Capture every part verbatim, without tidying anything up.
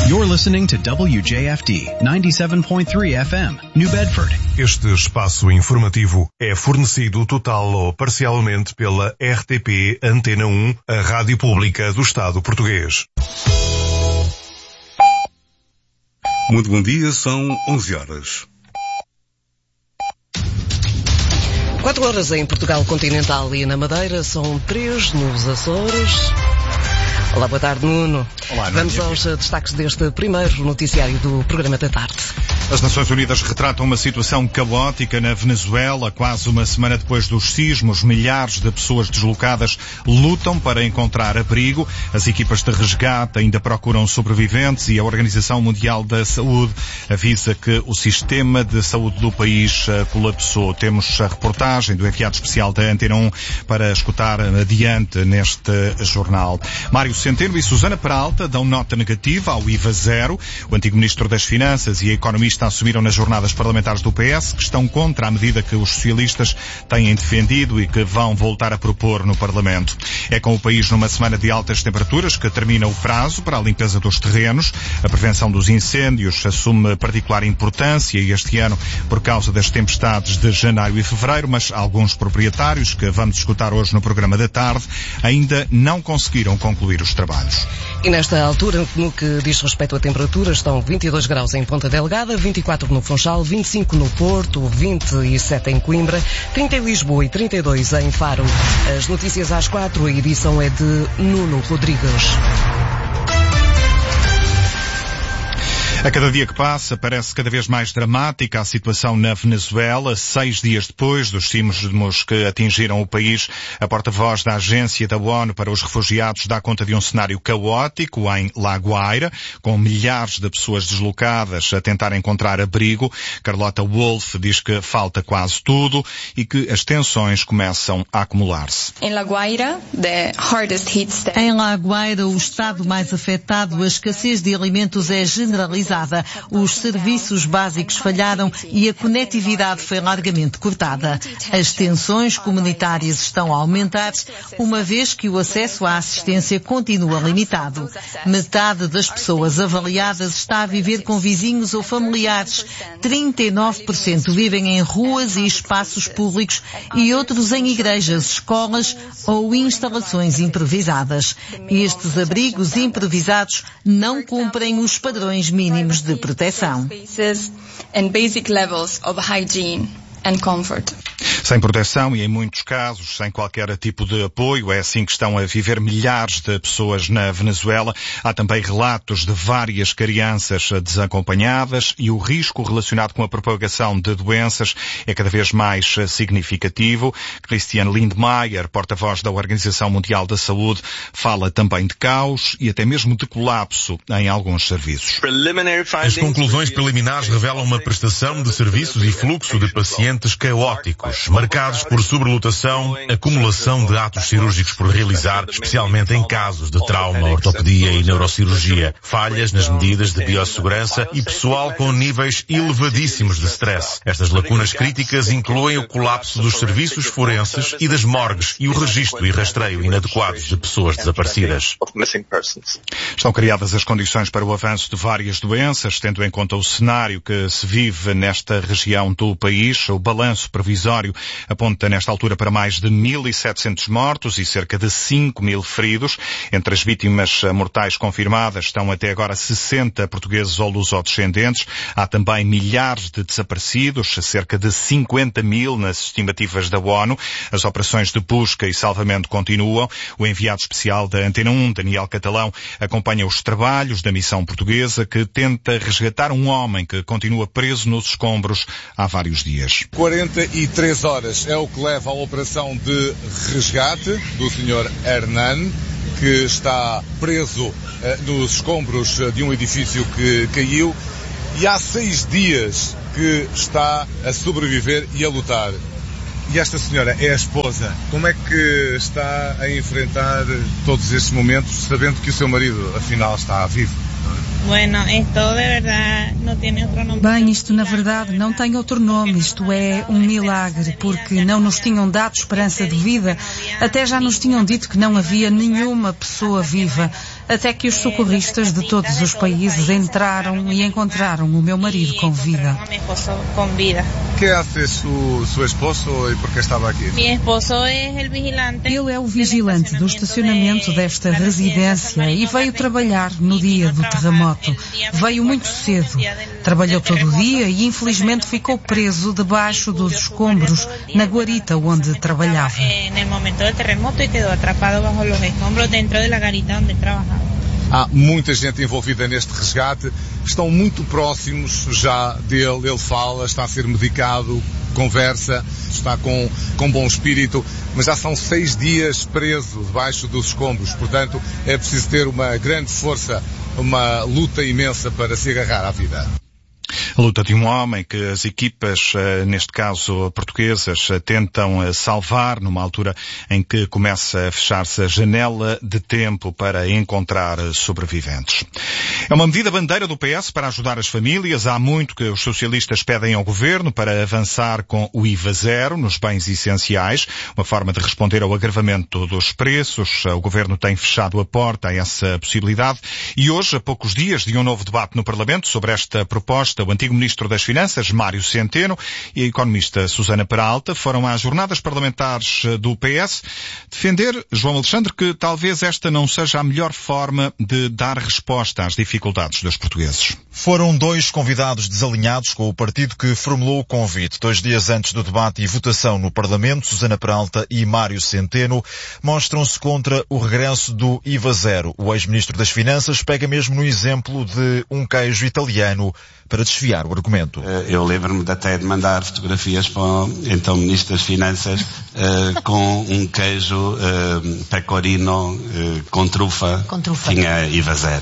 You're listening to W J F D ninety-seven point three F M, New Bedford. Este espaço informativo é fornecido total ou parcialmente pela R T P Antena um, a rádio pública do Estado português. Muito bom dia, são onze horas. quatro horas em Portugal continental e na Madeira, são três nos Açores. Olá, boa tarde, Nuno. Olá, Vamos aos destaques deste primeiro noticiário do programa da tarde. As Nações Unidas retratam uma situação caótica na Venezuela. Quase uma semana depois dos sismos, milhares de pessoas deslocadas lutam para encontrar abrigo. As equipas de resgate ainda procuram sobreviventes e a Organização Mundial da Saúde avisa que o sistema de saúde do país colapsou. Temos a reportagem do enviado especial da Antena um para escutar adiante neste jornal. Mário Centeno e Susana Peralta dão nota negativa ao I V A zero. O antigo Ministro das Finanças e a economista assumiram nas jornadas parlamentares do P S que estão contra a medida que os socialistas têm defendido e que vão voltar a propor no Parlamento. É com o país numa semana de altas temperaturas que termina o prazo para a limpeza dos terrenos. A prevenção dos incêndios assume particular importância este ano por causa das tempestades de janeiro e fevereiro, mas alguns proprietários, que vamos escutar hoje no programa da tarde, ainda não conseguiram concluir os trabalhos. E nesta altura, no que diz respeito à temperatura, estão vinte e dois graus em Ponta Delgada, vinte e quatro no Funchal, vinte e cinco no Porto, vinte e sete em Coimbra, trinta em Lisboa e trinta e dois em Faro. As notícias às quatro, a edição é de Nuno Rodrigues. A cada dia que passa, parece cada vez mais dramática a situação na Venezuela. Seis dias depois dos sismos que atingiram o país, a porta-voz da Agência da ONU para os Refugiados dá conta de um cenário caótico em La Guaira, com milhares de pessoas deslocadas a tentar encontrar abrigo. Carlota Wolff diz que falta quase tudo e que as tensões começam a acumular-se. Em La Guaira, the hardest hit state. Em La Guaira, o estado mais afetado, a escassez de alimentos é generalizada. Os serviços básicos falharam e a conectividade foi largamente cortada. As tensões comunitárias estão a aumentar, uma vez que o acesso à assistência continua limitado. Metade das pessoas avaliadas está a viver com vizinhos ou familiares. trinta e nove por cento vivem em ruas e espaços públicos e outros em igrejas, escolas ou instalações improvisadas. Estes abrigos improvisados não cumprem os padrões mínimos de proteção. Sem proteção e, em muitos casos, sem qualquer tipo de apoio. É assim que estão a viver milhares de pessoas na Venezuela. Há também relatos de várias crianças desacompanhadas e o risco relacionado com a propagação de doenças é cada vez mais significativo. Christian Lindmeier, porta-voz da Organização Mundial da Saúde, fala também de caos e até mesmo de colapso em alguns serviços. As conclusões preliminares revelam uma prestação de serviços e fluxo de pacientes caóticos, marcados por sobrelotação, acumulação de atos cirúrgicos por realizar, especialmente em casos de trauma, ortopedia e neurocirurgia, falhas nas medidas de biossegurança e pessoal com níveis elevadíssimos de stress. Estas lacunas críticas incluem o colapso dos serviços forenses e das morgues e o registro e rastreio inadequados de pessoas desaparecidas. Estão criadas as condições para o avanço de várias doenças, tendo em conta o cenário que se vive nesta região do país. O balanço provisório aponta nesta altura para mais de mil e setecentos mortos e cerca de cinco mil feridos. Entre as vítimas mortais confirmadas estão até agora sessenta portugueses ou lusodescendentes. Há também milhares de desaparecidos, cerca de cinquenta mil nas estimativas da ONU. As operações de busca e salvamento continuam. O enviado especial da Antena um, Daniel Catalão, acompanha os trabalhos da missão portuguesa que tenta resgatar um homem que continua preso nos escombros há vários dias. quarenta e três horas é o que leva a operação de resgate do senhor Hernan, que está preso uh, nos escombros de um edifício que caiu, e há seis dias que está a sobreviver e a lutar. E esta senhora é a esposa. Como é que está a enfrentar todos estes momentos, sabendo que o seu marido, afinal, está vivo? Bem, isto na verdade não tem outro nome, isto é um milagre, porque não nos tinham dado esperança de vida, até já nos tinham dito que não havia nenhuma pessoa viva. até que os socorristas de todos os países entraram e encontraram o meu marido com vida. O que hace su, su esposo e por que estava aqui? Ele é o vigilante do estacionamento desta residência e veio trabalhar no dia do terremoto. Veio muito cedo. Trabalhou todo o dia e infelizmente ficou preso debaixo dos escombros na guarita onde trabalhava. Há muita gente envolvida neste resgate, estão muito próximos já dele, ele fala, está a ser medicado, conversa, está com, com bom espírito, mas já são seis dias preso debaixo dos escombros, portanto é preciso ter uma grande força, uma luta imensa para se agarrar à vida. A luta de um homem que as equipas, neste caso portuguesas, tentam salvar numa altura em que começa a fechar-se a janela de tempo para encontrar sobreviventes. É uma medida bandeira do P S para ajudar as famílias. Há muito que os socialistas pedem ao governo para avançar com o I V A zero nos bens essenciais, uma forma de responder ao agravamento dos preços. O governo tem fechado a porta a essa possibilidade e hoje, a poucos dias de um novo debate no Parlamento sobre esta proposta, o antigo Ministro das Finanças, Mário Centeno, e a economista Susana Peralta foram às jornadas parlamentares do P S defender, João Alexandre, que talvez esta não seja a melhor forma de dar resposta às dificuldades dos portugueses. Foram dois convidados desalinhados com o partido que formulou o convite. Dois dias antes do debate e votação no Parlamento, Susana Peralta e Mário Centeno mostram-se contra o regresso do I V A zero. O ex-ministro das Finanças pega mesmo no exemplo de um queijo italiano para desviar o argumento. Eu lembro-me de até de mandar fotografias para o então Ministro das Finanças uh, com um queijo uh, pecorino uh, com trufa. Com trufa. Tinha I V A zero.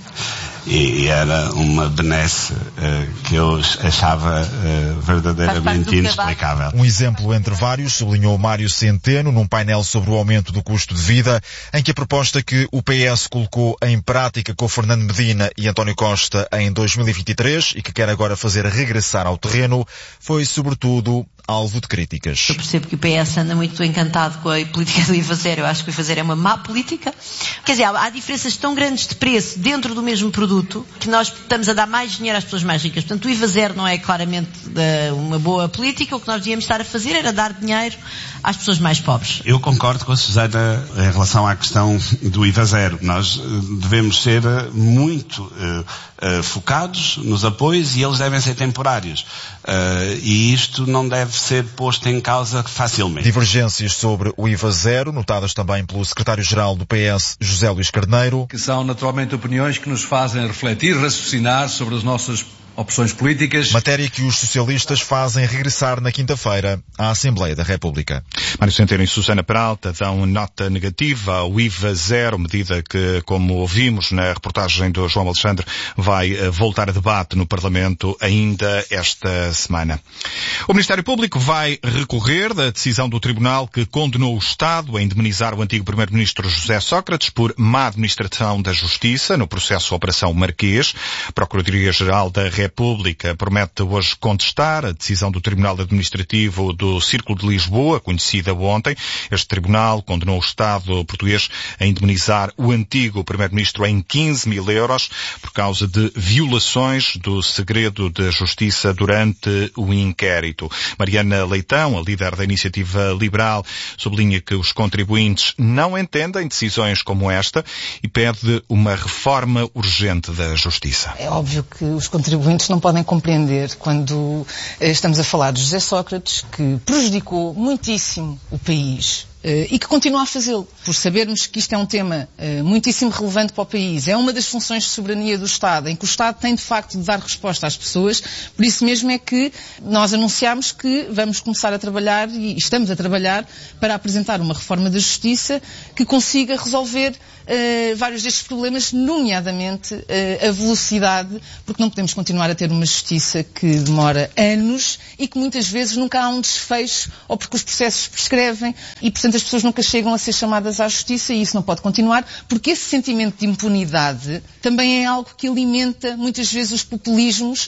E era uma benesse uh, que eu achava uh, verdadeiramente inexplicável. Um exemplo entre vários, sublinhou Mário Centeno num painel sobre o aumento do custo de vida, em que a proposta que o P S colocou em prática com Fernando Medina e António Costa em dois mil e vinte e três e que quer agora fazer regressar ao terreno, foi sobretudo alvo de críticas. Eu percebo que o P S anda muito encantado com a política do I V A zero. Eu acho que o I V A zero é uma má política. Quer dizer, há, há diferenças tão grandes de preço dentro do mesmo produto que nós estamos a dar mais dinheiro às pessoas mais ricas. Portanto, o I V A zero não é claramente uh, uma boa política. O que nós devíamos estar a fazer era dar dinheiro às pessoas mais pobres. Eu concordo com a Susana em relação à questão do I V A zero. Nós uh, devemos ser uh, muito uh, uh, focados nos apoios e eles devem ser temporários. Uh, e isto não deve ser posto em causa facilmente. Divergências sobre o I V A zero, notadas também pelo secretário-geral do P S, José Luís Carneiro. Que são naturalmente opiniões que nos fazem refletir, raciocinar sobre as nossas opções políticas. Matéria que os socialistas fazem regressar na quinta-feira à Assembleia da República. Mário Centeno e Susana Peralta dão nota negativa ao I V A zero, medida que, como ouvimos na reportagem do João Alexandre, vai voltar a debate no Parlamento ainda esta semana. O Ministério Público vai recorrer da decisão do Tribunal que condenou o Estado a indemnizar o antigo Primeiro-Ministro José Sócrates por má administração da Justiça no processo Operação Marquês. A Procuradoria-Geral da República promete hoje contestar a decisão do Tribunal Administrativo do Círculo de Lisboa, conhecida ontem. Este tribunal condenou o Estado português a indemnizar o antigo Primeiro-Ministro em quinze mil euros por causa de violações do segredo de justiça durante o inquérito. Mariana Leitão, a líder da Iniciativa Liberal, sublinha que os contribuintes não entendem decisões como esta e pede uma reforma urgente da justiça. É óbvio que os contribuintes não podem compreender quando estamos a falar de José Sócrates, que prejudicou muitíssimo o país e que continua a fazê-lo, por sabermos que isto é um tema muitíssimo relevante para o país. É uma das funções de soberania do Estado, em que o Estado tem de facto de dar resposta às pessoas. Por isso mesmo é que nós anunciámos que vamos começar a trabalhar, e estamos a trabalhar, para apresentar uma reforma da Justiça que consiga resolver uh, vários destes problemas, nomeadamente uh, a velocidade, porque não podemos continuar a ter uma Justiça que demora anos e que muitas vezes nunca há um desfecho, ou porque os processos prescrevem e, portanto, as pessoas nunca chegam a ser chamadas à justiça, e isso não pode continuar, porque esse sentimento de impunidade também é algo que alimenta muitas vezes os populismos.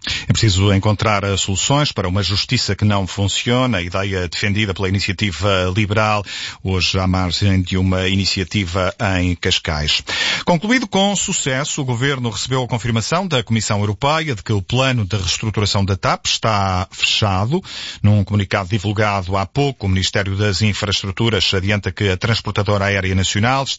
É preciso encontrar soluções para uma justiça que não funciona, a ideia defendida pela Iniciativa Liberal, hoje à margem de uma iniciativa em Cascais. Concluído com sucesso, o Governo recebeu a confirmação da Comissão Europeia de que o plano de reestruturação da TAP está fechado. Num comunicado divulgado há pouco, o Ministério das Infraestruturas adianta que a transportadora aérea nacional